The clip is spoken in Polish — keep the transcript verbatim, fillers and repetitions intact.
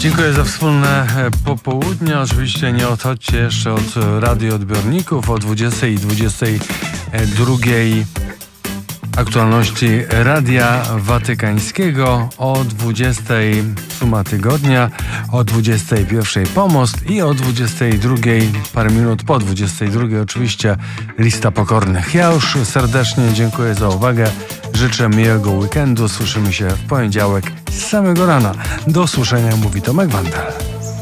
Dziękuję za wspólne popołudnie. Oczywiście nie odchodźcie jeszcze od radioodbiorników. O dwudziestej i dwudziestej drugiej aktualności Radia Watykańskiego, o dwudziestej Suma Tygodnia, o dwudziestej pierwszej Pomost i o dwudziestej drugiej, parę minut po dwudziestej drugiej oczywiście Lista Pokornych. Ja już serdecznie dziękuję za uwagę. Życzę miłego weekendu. Słyszymy się w poniedziałek z samego rana. Do usłyszenia, mówi Tomek Wandel.